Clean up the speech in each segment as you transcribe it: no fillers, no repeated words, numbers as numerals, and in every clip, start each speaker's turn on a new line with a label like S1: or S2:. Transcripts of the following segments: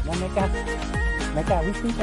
S1: Meka,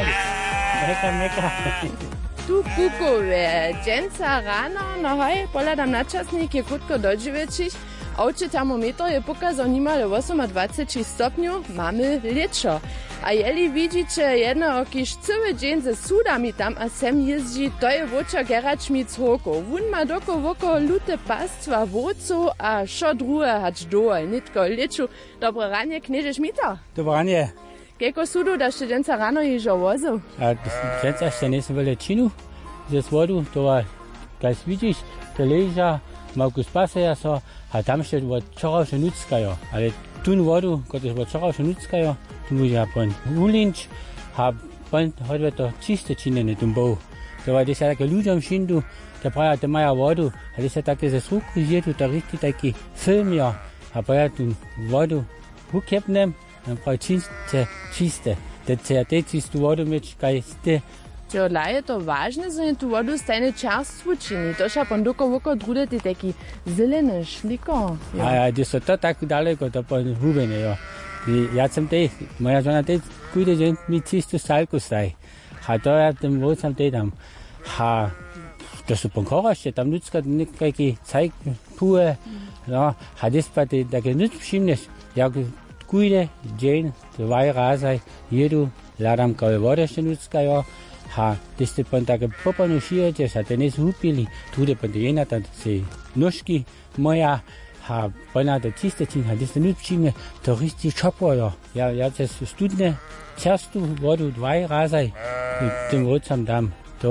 S1: Meka.
S2: Tu Kukowe, dżęca rano, no hoj, poladam na czasnik je krótko do 9. Oczy termometr je pokazał niemal 28 stopniów, mamy leczo. A jeli widzicie jedno okiś cały dzień ze sudami tam a sem jeździ, to je wóčer Gerard Schmitz-Hoko. Wun ma doko lute pastwa wódców, a šo druhe hać dołe, nitko leczu. Dobre ranie, knieże Schmita.
S1: Dobre ranie.
S2: Kieko sudu, da ste dżęca rano jeżo wozu?
S1: A dżęca jeszcze nie są činu ze wodu, to jak widzisz, to leża, Markus Passeja so, a tam się od wczoraj się nuckają, ale tu wodu, która od wczoraj się nuckają, tu muszę pan ulinć, a pan chodzi to czyste czynne tym boł. To jest takie ludziom szyndu, to prawie to mają wodu, a to jest takie ze słuchu zjedu, to richtig taki film, ja, a prawie tu wodu ukepnem, a prawie czyste. Te czyste wodu mieć, kaj ste.
S2: Čo je to ważne, że tu wodu stajne czerstwu czyni. To się pan doko drude ty taki zelene szliko.
S1: A to jest to tak daleko, to pan hubene, ja. Ja sam tej, moja żona tej kujde dzień mi czysto salku staj. A to ja tym wódcam tej tam. A to są pankoraście, tam ludzka neki cajk pue. No, a to jest takie nic przyjemne. Jak kujde dzień, 2 razy jedu, ladam koło wodę się ludzka, ja. A to pan takie popanu szyjecie, a to nie zhupili. Tu pan to jedna tam se nóżki moja. A pana to czyste czyn, a to jest nic przyjemne, to richtig czopło, ja. Ja to studne czerstwu wodu 2 razy tym wódcam dam.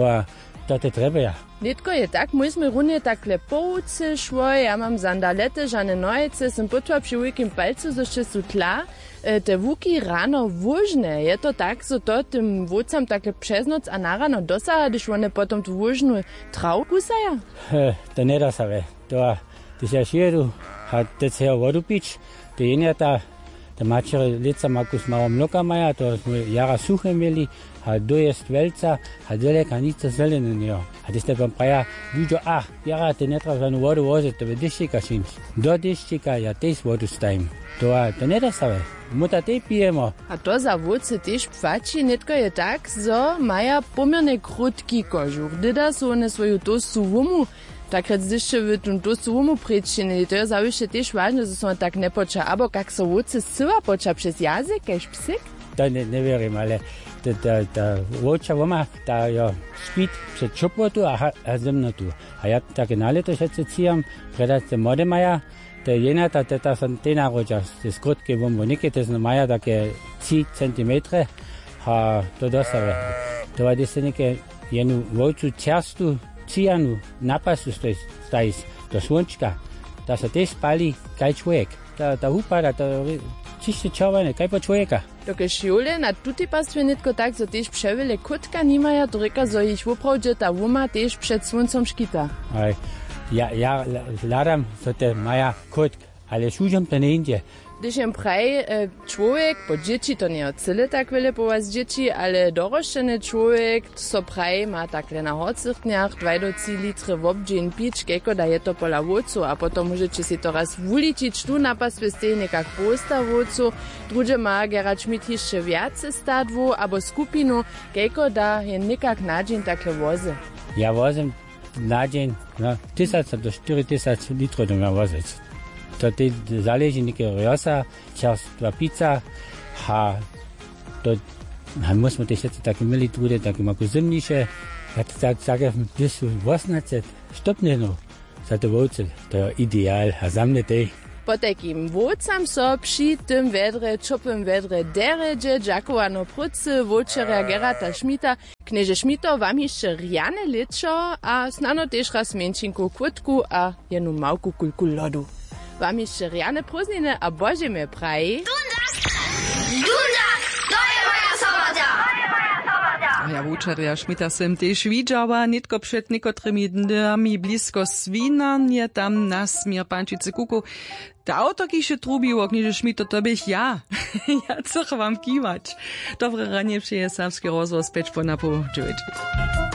S1: To trzeba, ja.
S2: Nitko je tak, myśmy runie takle połce szło, ja mam sandalety, żane nojce, sem potła przy łykim palcu, zoście su tla. Te łuki rano wóżne, je to tak, so to tym wódcam takle przez noc a na rano dosaha, gdyż one potom tu wóżnu trawku saja?
S1: To nie dosaha, to się siedu, a to się wodu pić, to jenia ta mačere lica Markus malo mloka maja, to smo jara suche mieli, a do jest velca, a daleka nic zelene nie. A to ste pan praja, ludzie, jara te nie treba žanu vodu voziti, to je deščika šinč. Do deščika ja też vodu stajim. To nie dostaje. Muta te pijemo.
S2: A to za wódce też płaci, nitko je tak, so maja pomierne krótki kožuch. Dyda su one svoju tostu wumu, tak jeszcze w tym tostu wumu prečiny. To je zawisze też ważne, że są tak nie poča. Abo kak so wódce zcyła poča przez jazyk, kaž psik?
S1: To nie wierim, ale ta wódca woma, ta ja spit przed čopotu a zemnotu. A ja takie naleto się cijam, predać te mody maja, te jena ta są te narodzia, te skrótkie womboniki, to są maja takie 3 centimetry, a to dostaje. To jest takie jenu wódcu czerstu, cijanu, napasu stajis, do słonczka, ta się też pali kaj człowiek. Ta hupa, ta czyste czerwone, kaj po człowieka.
S2: Doke šiole na tuti pastwie nitko tak, zo też przewile kutka nimaja, to reka, zo ich woprawdzie ta wuma też przed słońcem szkita.
S1: Ja ladam, so te maja kutk, ale służam to nie idzie.
S2: Gdyż jem praj człowiek, po dzieci to nie cyle tak wiele po was dzieci, ale doroszczeny człowiek, so praj ma takle na hocyrtniach 2 do 3 litry wobdzień pić, kieko daje to pola wódcu, a potom możecie si to raz wuličić, tu na pastwie stej nekak posta wódcu, drugie ma Gerard Schmidt jeszcze więcej stadwu, abo skupinu, kieko da je nekak na dzień takle wozy.
S1: Ja wozem na dzień, no, 1000 do 4000 litrów do wozić. To te zależy niekiego riosa, czerstwa pizza, a musimy też takie mieli trudy, takie mało zimniejsze. Ja tak sage, gdzieś 18 stopni no, za te wódce, to jest ideal, a zamne tej.
S2: Po takim wódcam so przy tym wedre, czopym wedre deredzie, dziakowano prucy, wódczera Gerarda Schmita. Knieże Schmito, wam jeszcze riane leczo, a snano też raz męczinku kutku, a jedną małku kulku lodu. Wam jeszcze riane prózdniny, a Boże mnie praji.
S3: Dundak! To je moja sobota!
S4: Ja wučerja Schmita sem tež vidžała, nitko przed niekotrymi dniami blisko Swinarnie, tam na smier Pančice Kuku. Ta auto kiše trubiło, knieże Schmito, to bych ja. Ja chcę wam kiwać. Dobre ranie, przyje Serbski rozhlas, 5 po napu, 9.